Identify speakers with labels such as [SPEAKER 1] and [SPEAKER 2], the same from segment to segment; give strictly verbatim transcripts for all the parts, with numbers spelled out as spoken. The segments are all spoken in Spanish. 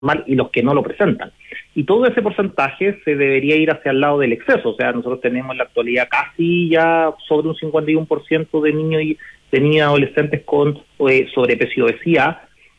[SPEAKER 1] normal y los que no lo presentan. Y todo ese porcentaje se debería ir hacia el lado del exceso. O sea, nosotros tenemos en la actualidad casi ya sobre un cincuenta y uno por ciento de niños y de niñas adolescentes con eh, sobrepeso y obesidad,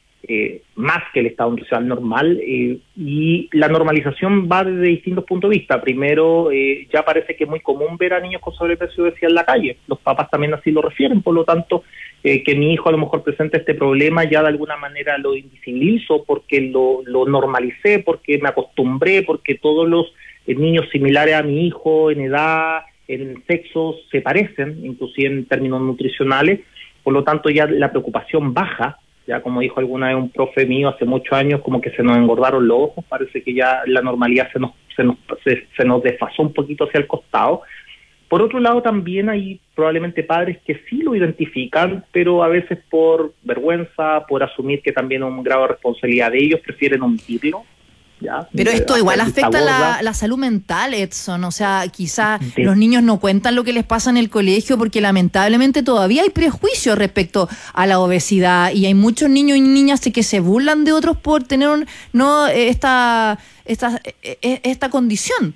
[SPEAKER 1] eh, más que el estado nutricional normal, eh, y la normalización va desde distintos puntos de vista. Primero, eh, ya parece que es muy común ver a niños con sobrepeso y obesidad en la calle. Los papás también así lo refieren, por lo tanto, eh, que mi hijo a lo mejor presente este problema, ya de alguna manera lo invisibilizo porque lo, lo normalicé, porque me acostumbré, porque todos los eh, niños similares a mi hijo en edad, en sexo, se parecen, inclusive en términos nutricionales. Por lo tanto, ya la preocupación baja. Ya como dijo alguna vez un profe mío hace muchos años, como que se nos engordaron los ojos, parece que ya la normalidad se nos, se nos, se, se nos desfasó un poquito hacia el costado. Por otro lado, también hay probablemente padres que sí lo identifican, pero a veces por vergüenza, por asumir que también es un grado de responsabilidad de ellos, prefieren omitirlo. ¿Ya?
[SPEAKER 2] Pero esto igual afecta la, la salud mental, Edson. O sea, quizá sí. Los niños no cuentan lo que les pasa en el colegio porque lamentablemente todavía hay prejuicios respecto a la obesidad y hay muchos niños y niñas que se burlan de otros por tener un, no esta, esta, esta condición.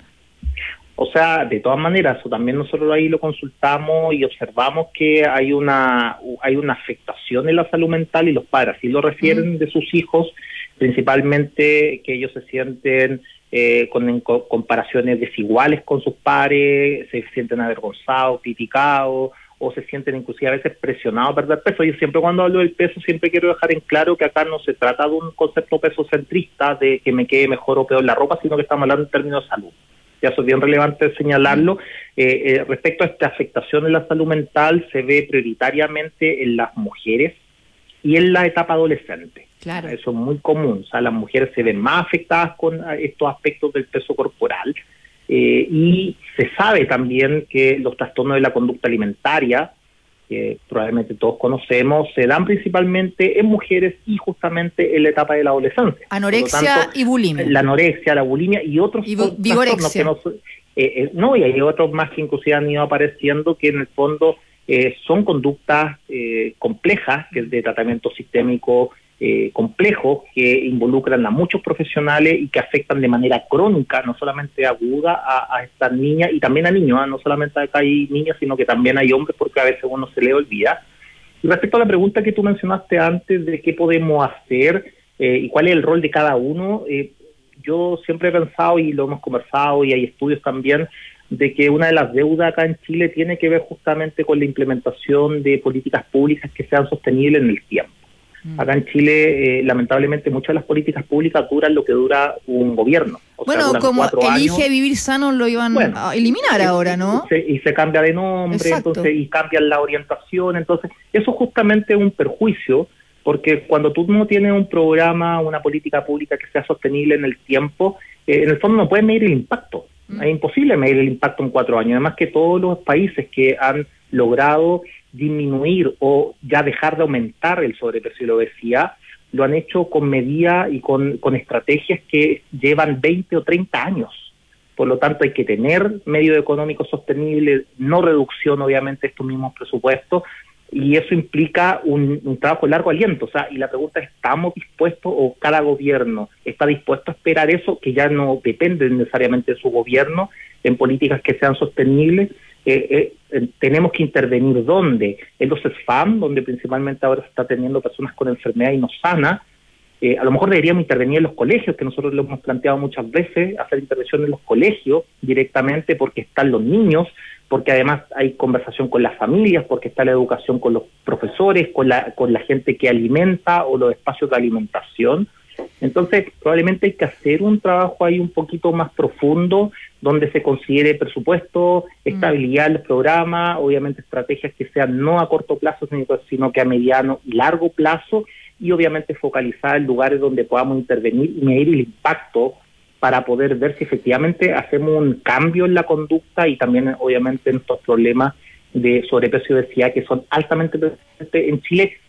[SPEAKER 1] O sea, de todas maneras, también nosotros ahí lo consultamos y observamos que hay una hay una afectación en la salud mental y los padres así lo refieren mm. de sus hijos, principalmente que ellos se sienten eh, con en, co, comparaciones desiguales con sus pares, se sienten avergonzados, criticados, o se sienten inclusive a veces presionados a perder peso. Yo siempre cuando hablo del peso siempre quiero dejar en claro que acá no se trata de un concepto pesocentrista, de que me quede mejor o peor la ropa, sino que estamos hablando en términos de salud. Ya eso es bien relevante señalarlo. Eh, eh, respecto a esta afectación en la salud mental, se ve prioritariamente en las mujeres y en la etapa adolescente.
[SPEAKER 2] Claro.
[SPEAKER 1] Eso es muy común. O sea, las mujeres se ven más afectadas con estos aspectos del peso corporal. Eh, y se sabe también que los trastornos de la conducta alimentaria, que probablemente todos conocemos, se dan principalmente en mujeres y justamente en la etapa de la adolescencia.
[SPEAKER 2] Anorexia tanto, y bulimia.
[SPEAKER 1] La anorexia, la bulimia y otros
[SPEAKER 2] y trastornos
[SPEAKER 1] que no, eh, eh, no, y hay otros más que inclusive han ido apareciendo que en el fondo eh, son conductas eh, complejas, que es de tratamiento sistémico eh, complejo, que involucran a muchos profesionales y que afectan de manera crónica, no solamente aguda, a, a estas niñas y también a niños, ¿eh? No solamente acá hay niñas, sino que también hay hombres, porque a veces uno se le olvida. Y respecto a la pregunta que tú mencionaste antes de qué podemos hacer eh, y cuál es el rol de cada uno, eh, yo siempre he pensado, y lo hemos conversado, y hay estudios también, de que una de las deudas acá en Chile tiene que ver justamente con la implementación de políticas públicas que sean sostenibles en el tiempo. Acá en Chile, eh, lamentablemente, muchas de las políticas públicas duran lo que dura un gobierno. O
[SPEAKER 2] bueno,
[SPEAKER 1] sea,
[SPEAKER 2] como Elige
[SPEAKER 1] años.
[SPEAKER 2] Vivir Sano lo iban bueno, a eliminar
[SPEAKER 1] y,
[SPEAKER 2] ahora, ¿no?
[SPEAKER 1] Y se, y se cambia de nombre,
[SPEAKER 2] Exacto.
[SPEAKER 1] entonces y cambian la orientación. Entonces, eso justamente es un perjuicio, porque cuando tú no tienes un programa, una política pública que sea sostenible en el tiempo, eh, en el fondo no puedes medir el impacto. Mm. Es imposible medir el impacto en cuatro años. Además que todos los países que han logrado disminuir o ya dejar de aumentar el sobrepeso y la obesidad, lo han hecho con medidas y con, con estrategias que llevan veinte o treinta años. Por lo tanto, hay que tener medios económicos sostenibles, no reducción, obviamente, de estos mismos presupuestos, y eso implica un, un trabajo de largo aliento. O sea, y la pregunta es, ¿estamos dispuestos o cada gobierno está dispuesto a esperar eso, que ya no depende necesariamente de su gobierno, en políticas que sean sostenibles? Eh, eh, tenemos que intervenir ¿dónde? En los S F A M, donde principalmente ahora se está atendiendo personas con enfermedad y no sana. Eh, a lo mejor deberíamos intervenir en los colegios, que nosotros lo hemos planteado muchas veces, hacer intervención en los colegios directamente, porque están los niños, porque además hay conversación con las familias, porque está la educación con los profesores, con la, con la gente que alimenta o los espacios de alimentación. Entonces, probablemente hay que hacer un trabajo ahí un poquito más profundo, donde se considere presupuesto, estabilidad del programa, obviamente estrategias que sean no a corto plazo, sino que a mediano y largo plazo, y obviamente focalizar en lugares donde podamos intervenir y medir el impacto para poder ver si efectivamente hacemos un cambio en la conducta y también obviamente en estos problemas de sobrepeso y obesidad que son altamente presentes en Chile,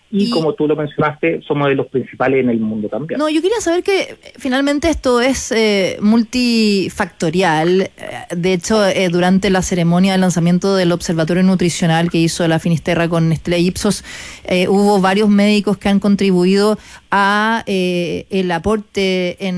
[SPEAKER 1] y,
[SPEAKER 2] y
[SPEAKER 1] como tú lo mencionaste, somos de los principales en el mundo también.
[SPEAKER 2] No, yo quería saber que finalmente esto es eh, multifactorial. De hecho, eh, durante la ceremonia de lanzamiento del Observatorio Nutricional que hizo la Finisterra con Nestlé Ipsos, eh, hubo varios médicos que han contribuido a eh, el aporte en